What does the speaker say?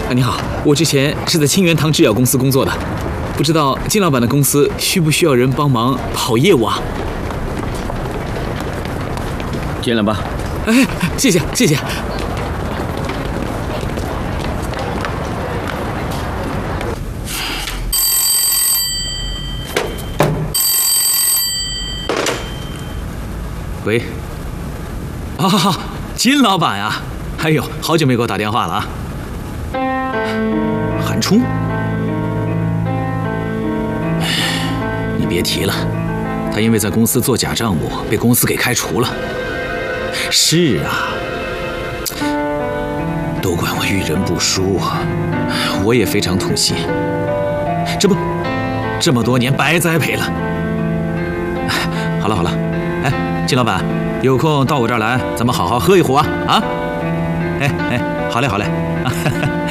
你好，我之前是在清源堂制药公司工作的，不知道金老板的公司需不需要人帮忙跑业务啊？ 进来吧。 哎，谢谢谢谢。喂，啊，金老板呀！哎呦，好久没给我打电话了啊！韩冲，你别提了，他因为在公司做假账目，被公司给开除了。是啊，都怪我遇人不淑，我也非常痛心。这不，这么多年白栽培了。好了好了，哎，金老板，有空到我这儿来，咱们好好喝一壶啊！啊，哎，好嘞好嘞。